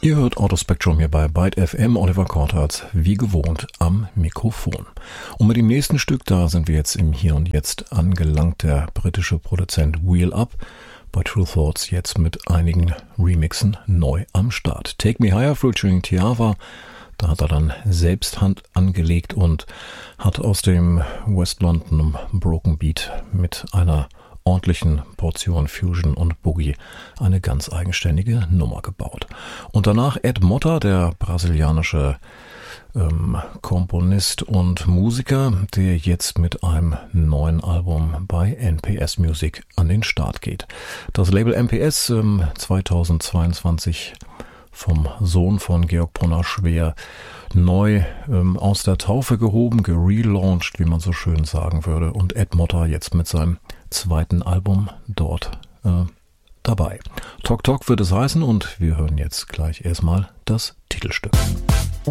Ihr hört Autospectrum hier bei Byte FM, Oliver Kortharz, wie gewohnt am Mikrofon. Und mit dem nächsten Stück, da sind wir jetzt im Hier und Jetzt angelangt, der britische Produzent Wheel Up, bei True Thoughts jetzt mit einigen Remixen neu am Start. Take Me Higher featuring Tiava, da hat er dann selbst Hand angelegt und hat aus dem West London Broken Beat mit einer ordentlichen Portion Fusion und Boogie eine ganz eigenständige Nummer gebaut. Und danach Ed Motta, der brasilianische Komponist und Musiker, der jetzt mit einem neuen Album bei NPS Music an den Start geht. Das Label NPS 2022 vom Sohn von Georg Brunner-Schwer neu aus der Taufe gehoben, gerelauncht, wie man so schön sagen würde. Und Ed Motta jetzt mit seinem zweiten Album dort dabei. Tok Tok wird es heißen und wir hören jetzt gleich erstmal das Titelstück.